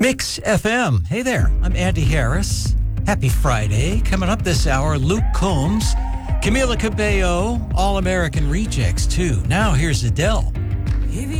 Mix FM. Hey there, I'm Andy Harris. Happy Friday. Coming up this hour, Luke Combs, Camila Cabello, All-American Rejects too. Now here's Adele.